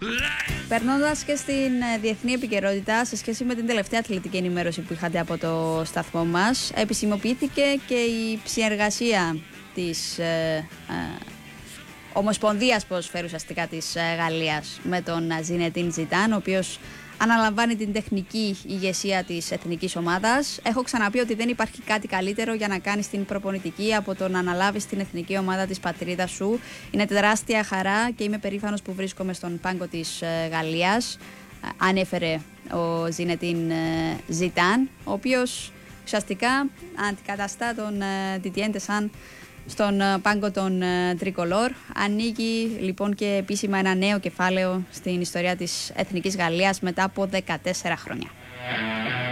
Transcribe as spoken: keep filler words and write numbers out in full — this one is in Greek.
Περνώντας και στην διεθνή επικαιρότητα, σε σχέση με την τελευταία αθλητική ενημέρωση που είχατε από το σταθμό μας, επισημοποιήθηκε και η συνεργασία της ε, ε, Ομοσπονδίας Ποδοσφαίρου ουσιαστικά της ε, Γαλλίας με τον Ζινετίν Ζιτάν, ο οποίος αναλαμβάνει την τεχνική ηγεσία της εθνικής ομάδας. Έχω ξαναπεί ότι δεν υπάρχει κάτι καλύτερο για να κάνεις την προπονητική από το να αναλάβεις την εθνική ομάδα της πατρίδας σου. Είναι τεράστια χαρά και είμαι περήφανος που βρίσκομαι στον πάγκο της Γαλλίας, ανέφερε ο Ζινετίν Ζιτάν, ο οποίος ουσιαστικά αντικαταστά τον Ντιτιέν Ντεσάν στον πάγκο των Τρικολόρ. Ανοίγει λοιπόν και επίσημα ένα νέο κεφάλαιο στην ιστορία της Εθνικής Γαλλίας μετά από δεκατέσσερα χρόνια.